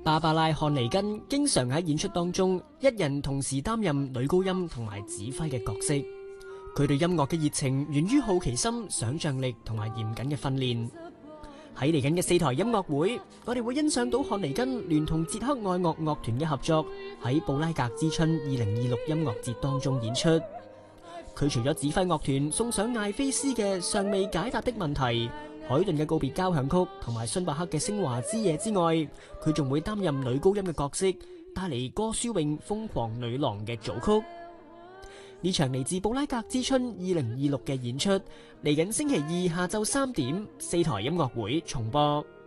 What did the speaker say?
芭芭拉·漢尼根經常喺演出當中一人同時擔任女高音同埋指揮嘅角色。佢對音樂嘅熱情源於好奇心、想象力同埋嚴謹嘅訓練。喺嚟緊嘅4台音樂會，我哋會欣賞到漢尼根聯同捷克愛樂樂團嘅合作，喺布拉格之春2026音樂節當中演出。佢除咗指揮樂團送上艾菲斯嘅尚未解答的問題、海頓嘅告別交響曲同埋遜伯克嘅升華之夜之外，佢仲會擔任女高音嘅角色，帶嚟歌書詠瘋狂女郎嘅組曲。呢場嚟自布拉格之春2026嘅演出，嚟緊星期二下晝3點4台音樂會重播。